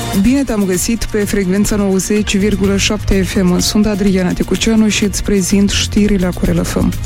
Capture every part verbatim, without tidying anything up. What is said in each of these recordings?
Bine te-am găsit pe frecvența nouăzeci virgulă șapte F M. Sunt Adriana Tecuceanu și îți prezint știrile Acorel F M.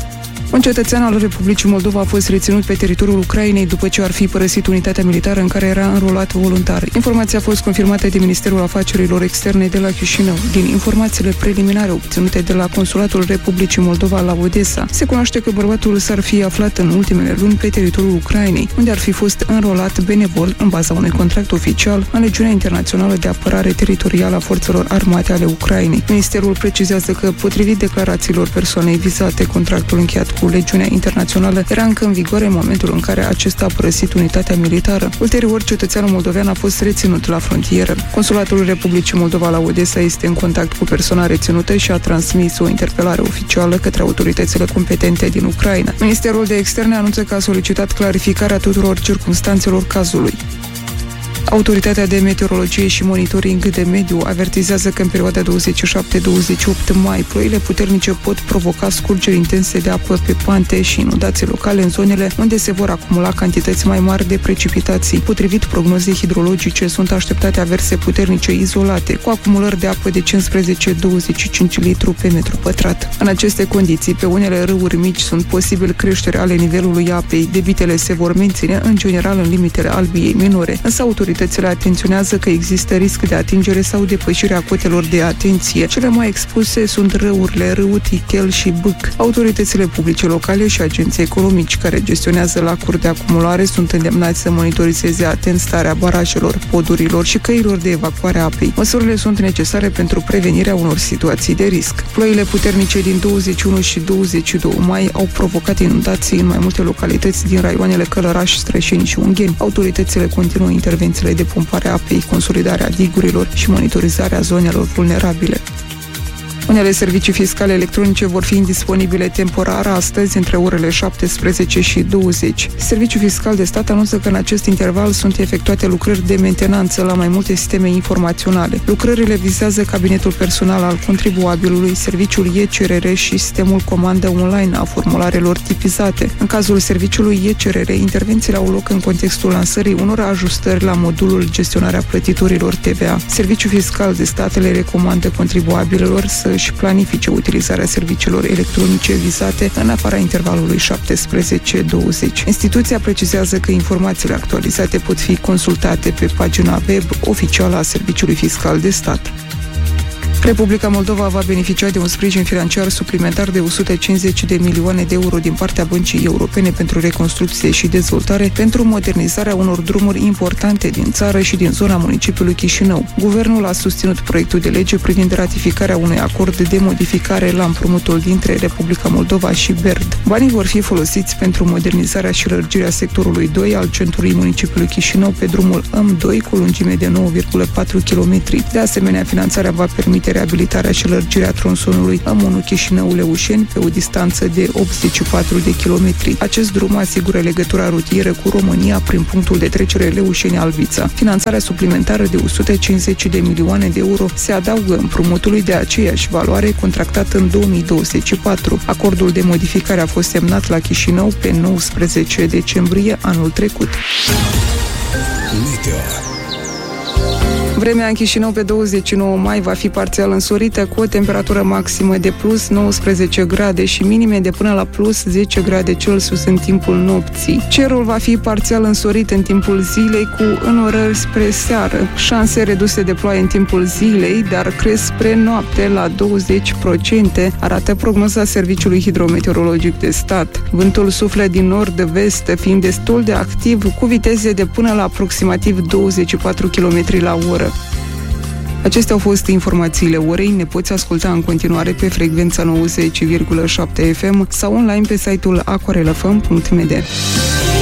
Un cetățean al Republicii Moldova a fost reținut pe teritoriul Ucrainei după ce ar fi părăsit unitatea militară în care era înrolat voluntar. Informația a fost confirmată de Ministerul Afacerilor Externe de la Chișinău. Din informațiile preliminare obținute de la Consulatul Republicii Moldova la Odessa, se cunoaște că bărbatul s-ar fi aflat în ultimele luni pe teritoriul Ucrainei, unde ar fi fost înrolat benevol în baza unui contract oficial în Legiunea Internațională de Apărare Teritorială a Forțelor Armate ale Ucrainei. Ministerul precizează că, potrivit declarațiilor persoanei vizate, contractul încheiat cu Legiunea Internațională era încă în vigoare în momentul în care acesta a părăsit unitatea militară. Ulterior, cetățeanul moldovean a fost reținut la frontieră. Consulatul Republicii Moldova la Odessa este în contact cu persoana reținută și a transmis o interpelare oficială către autoritățile competente din Ucraina. Ministerul de Externe anunță că a solicitat clarificarea tuturor circumstanțelor cazului. Autoritatea de Meteorologie și Monitoring de Mediu avertizează că în perioada douăzeci și șapte douăzeci și opt mai ploile puternice pot provoca scurgeri intense de apă pe pante și inundații locale în zonele unde se vor acumula cantități mai mari de precipitații. Potrivit prognozei hidrologice, sunt așteptate averse puternice izolate, cu acumulări de apă de cincisprezece douăzeci și cinci litri pe metru pătrat. În aceste condiții, pe unele râuri mici sunt posibil creștere ale nivelului apei. Debitele se vor menține în general în limitele albiei minore, însă autoritățile atenționează că există risc de atingere sau depășire a cotelor de atenție. Cele mai expuse sunt râurile Râu, Tichel și Bâc. Autoritățile publice locale și agenții economici care gestionează lacuri de acumulare sunt îndemnați să monitorizeze atent starea barajelor, podurilor și căilor de evacuare a apei. Măsurile sunt necesare pentru prevenirea unor situații de risc. Ploile puternice din douăzeci și unu și douăzeci și doi mai au provocat inundații în mai multe localități din raioanele Călăraș, Strășeni și Ungheni. Autoritățile continuă intervențiile de pompare a apei, consolidarea digurilor și monitorizarea zonelor vulnerabile. Unele servicii fiscale electronice vor fi indisponibile temporar astăzi între orele șaptesprezece și douăzeci. Serviciul Fiscal de Stat anunță că în acest interval sunt efectuate lucrări de mentenanță la mai multe sisteme informaționale. Lucrările vizează cabinetul personal al contribuabilului, serviciul E C R R și sistemul comandă online a formularelor tipizate. În cazul serviciului E C R R, intervențiile au loc în contextul lansării unor ajustări la modulul gestionarea plătitorilor T V A. Serviciul Fiscal de Stat le recomandă contribuabililor să și planifice utilizarea serviciilor electronice vizate în afara intervalului șaptesprezece douăzeci. Instituția precizează că informațiile actualizate pot fi consultate pe pagina web oficială a Serviciului Fiscal de Stat. Republica Moldova va beneficia de un sprijin financiar suplimentar de o sută cincizeci de milioane de euro din partea Băncii Europene pentru Reconstrucție și Dezvoltare pentru modernizarea unor drumuri importante din țară și din zona municipiului Chișinău. Guvernul a susținut proiectul de lege privind ratificarea unui acord de modificare la împrumutul dintre Republica Moldova și B E R D. Banii vor fi folosiți pentru modernizarea și lărgirea sectorului doi al centrului municipiului Chișinău pe drumul M doi cu lungime de nouă virgulă patru kilometri. De asemenea, finanțarea va permite reabilitarea și lărgirea tronsonului M unu Chișinău-Leușeni pe o distanță de optzeci și patru de kilometri. Acest drum asigură legătura rutieră cu România prin punctul de trecere Leușeni-Albița. Finanțarea suplimentară de o sută cincizeci de milioane de euro se adaugă împrumutului de aceeași valoare contractat în două mii douăzeci și patru. Acordul de modificare a fost semnat la Chișinău pe nouăsprezece decembrie anul trecut. Meteo. Vremea în Chișinău pe douăzeci și nouă mai va fi parțial însorită, cu o temperatură maximă de plus nouăsprezece grade și minime de până la plus zece grade Celsius în timpul nopții. Cerul va fi parțial însorit în timpul zilei, cu înnorări spre seară. Șanse reduse de ploaie în timpul zilei, dar cresc spre noapte la douăzeci la sută, arată prognoza Serviciului Hidrometeorologic de Stat. Vântul suflă din nord-vest, fiind destul de activ, cu viteze de până la aproximativ douăzeci și patru kilometri la oră. Acestea au fost informațiile orei. Ne poți asculta în continuare pe frecvența nouăzeci virgulă șapte F M sau online pe site-ul aquarelfm punct m d.